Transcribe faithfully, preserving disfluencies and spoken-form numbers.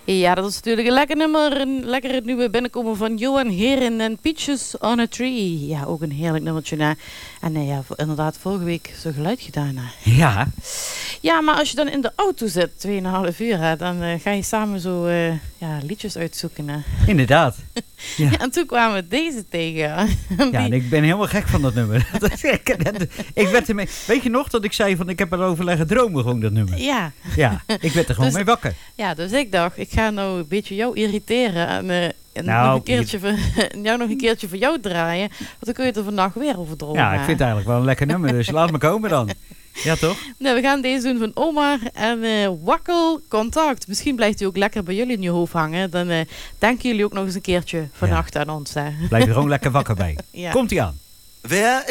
Ja, dat is natuurlijk een lekker nummer. Een lekkere nieuwe binnenkomen van Johan Heren en Peaches on a Tree. Ja, ook een heerlijk nummertje. Hè. En uh, ja, inderdaad, vorige week zo geluid gedaan. Hè. Ja. Ja, maar als je dan in de auto zit, tweeënhalf uur, hè, dan uh, ga je samen zo uh, ja, liedjes uitzoeken. Hè. Inderdaad. Ja. Ja, en toen kwamen we deze tegen. Die... Ja, en ik ben helemaal gek van dat nummer. ik werd ermee... Weet je nog dat ik zei van ik heb erover leggen dromen, gewoon dat nummer? Ja. Ja, ik werd er gewoon dus, mee wakker. Ja, dus ik dacht, ik ga nou een beetje jou irriteren en, uh, en nou, nog een keertje voor, jou nog een keertje voor jou draaien. Want dan kun je er vandaag weer over dromen. Ja, ik vind het eigenlijk wel een lekker nummer, dus laat me komen dan. Ja, toch? Nou, we gaan deze doen van Omar en uh, Wakkel Contact. Misschien blijft hij ook lekker bij jullie in je hoofd hangen. Dan uh, denken jullie ook nog eens een keertje vannacht ja. aan ons. Hè? Blijf er gewoon lekker wakker bij. Ja. Komt-ie aan. Wer